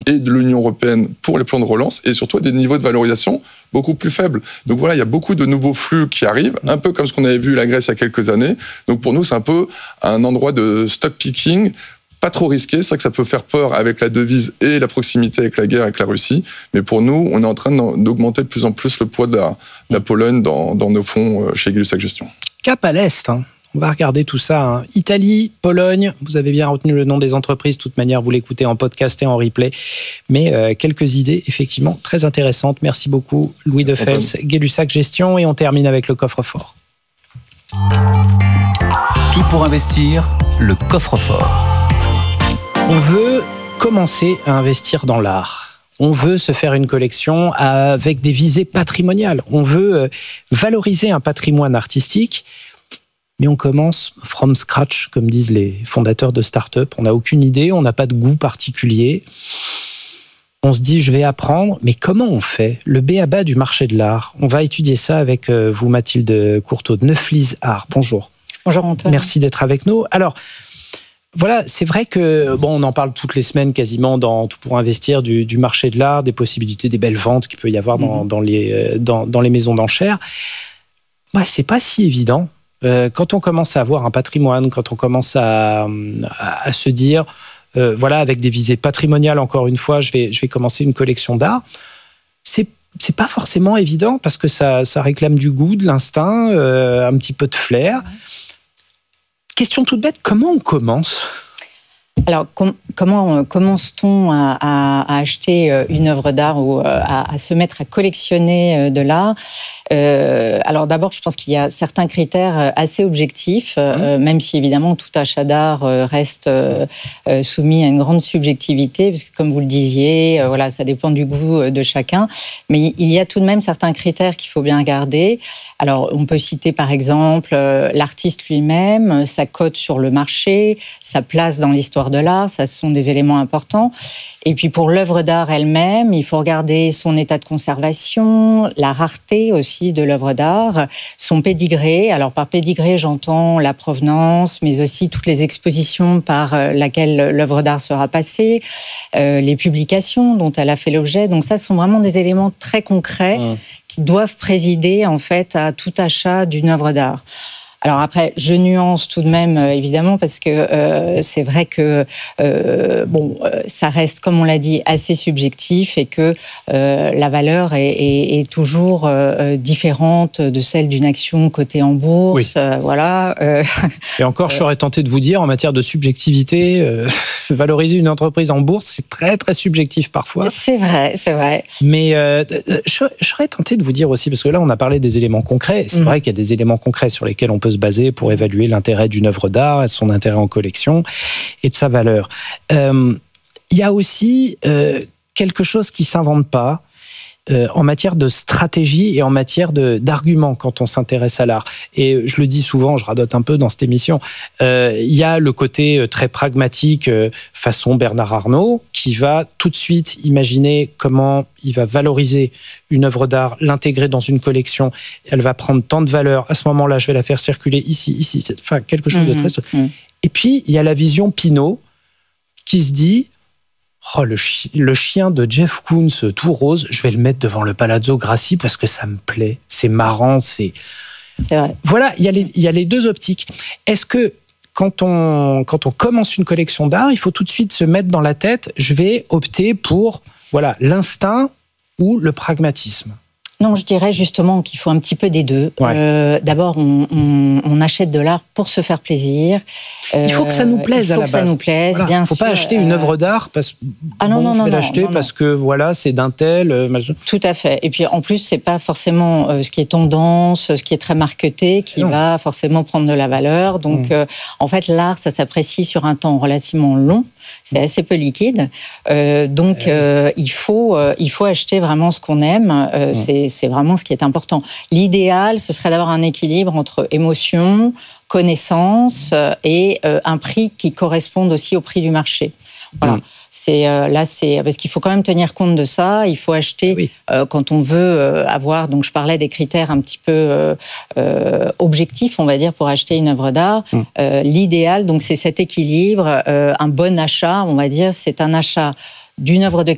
et de l'Union européenne pour les plans de relance, et surtout à des niveaux de valorisation beaucoup plus faibles. Donc voilà, il y a beaucoup de nouveaux flux qui arrivent, un peu comme ce qu'on avait vu la Grèce il y a quelques années. Donc pour nous, c'est un peu un endroit de stock picking, pas trop risqué. C'est vrai que ça peut faire peur avec la devise et la proximité avec la guerre avec la Russie. Mais pour nous, on est en train d'augmenter de plus en plus le poids de la Pologne dans nos fonds chez Gay-Lussac Gestion. Cap à l'Est, hein. On va regarder tout ça. Italie, Pologne, vous avez bien retenu le nom des entreprises. De toute manière, vous l'écoutez en podcast et en replay. Mais quelques idées, effectivement, très intéressantes. Merci beaucoup, Louis Defels, Gay-Lussac Gestion. Et on termine avec le coffre-fort. Tout pour investir, le coffre-fort. On veut commencer à investir dans l'art. On veut se faire une collection avec des visées patrimoniales. On veut valoriser un patrimoine artistique. Mais on commence from scratch, comme disent les fondateurs de start-up. On n'a aucune idée, on n'a pas de goût particulier. On se dit, je vais apprendre, mais comment on fait ? Le b.a.-ba du marché de l'art. On va étudier ça avec vous, Mathilde Courtauld de Neuflize Art. Bonjour. Bonjour Antoine. Merci d'être avec nous. Alors, voilà, c'est vrai que on en parle toutes les semaines quasiment dans Tout pour investir du marché de l'art, des possibilités, des belles ventes qu'il peut y avoir dans les maisons d'enchères. C'est pas si évident. Quand on commence à avoir un patrimoine, quand on commence à se dire, avec des visées patrimoniales, encore une fois, je vais commencer une collection d'art, c'est pas forcément évident parce que ça réclame du goût, de l'instinct, un petit peu de flair. Question toute bête, comment on commence ? Alors, comment commence-t-on à acheter une œuvre d'art ou à se mettre à collectionner de l'art ? Alors d'abord, je pense qu'il y a certains critères assez objectifs, même si évidemment tout achat d'art reste soumis à une grande subjectivité, parce que comme vous le disiez, ça dépend du goût de chacun. Mais il y a tout de même certains critères qu'il faut bien regarder. Alors, on peut citer par exemple l'artiste lui-même, sa cote sur le marché, sa place dans l'histoire de l'art, ça ce sont des éléments importants. Et puis pour l'œuvre d'art elle-même, il faut regarder son état de conservation, la rareté aussi de l'œuvre d'art, son pédigré. Alors par pédigré, j'entends la provenance, mais aussi toutes les expositions par laquelle l'œuvre d'art sera passée, les publications dont elle a fait l'objet. Donc ça, ce sont vraiment des éléments très concrets qui doivent présider en fait à tout achat d'une œuvre d'art. Alors après, je nuance tout de même, évidemment, parce que c'est vrai que ça reste, comme on l'a dit, assez subjectif et que la valeur est toujours différente de celle d'une action cotée en bourse. Oui. Et encore, je serais tenté de vous dire, en matière de subjectivité, valoriser une entreprise en bourse, c'est très, très subjectif parfois. C'est vrai. Mais je serais tenté de vous dire aussi, parce que là, on a parlé des éléments concrets. C'est vrai qu'il y a des éléments concrets sur lesquels on peut se baser pour évaluer l'intérêt d'une œuvre d'art, son intérêt en collection et de sa valeur. Il y a aussi quelque chose qui ne s'invente pas en matière de stratégie et en matière d'arguments quand on s'intéresse à l'art. Et je le dis souvent, je radote un peu dans cette émission, il y a le côté très pragmatique façon Bernard Arnault qui va tout de suite imaginer comment il va valoriser une œuvre d'art, l'intégrer dans une collection, elle va prendre tant de valeur, à ce moment-là je vais la faire circuler ici, enfin quelque chose de très... Et puis il y a la vision Pinault qui se dit le chien de Jeff Koons tout rose, je vais le mettre devant le Palazzo Grassi parce que ça me plaît, c'est marrant, c'est vrai. Voilà, il y a les deux optiques. Est-ce que quand on commence une collection d'art, il faut tout de suite se mettre dans la tête, je vais opter pour l'instinct ou le pragmatisme? Non, je dirais justement qu'il faut un petit peu des deux. D'abord, on achète de l'art pour se faire plaisir. Il faut que ça nous plaise à la base. Il faut que ça nous plaise, bien sûr. Il ne faut pas acheter une œuvre d'art parce que je vais l'acheter parce que c'est d'un tel. Tout à fait. Et puis en plus, c'est pas forcément ce qui est tendance, ce qui est très marketé, qui va forcément prendre de la valeur. Donc, en fait, l'art, ça s'apprécie sur un temps relativement long. C'est assez peu liquide. Donc, il faut acheter vraiment ce qu'on aime. C'est vraiment ce qui est important. L'idéal, ce serait d'avoir un équilibre entre émotion, connaissance et un prix qui corresponde aussi au prix du marché. Voilà. C'est parce qu'il faut quand même tenir compte de ça. Il faut acheter quand on veut avoir. Donc, je parlais des critères un petit peu objectifs, on va dire, pour acheter une œuvre d'art. L'idéal, donc, c'est cet équilibre. Un bon achat, on va dire, c'est un achat d'une œuvre de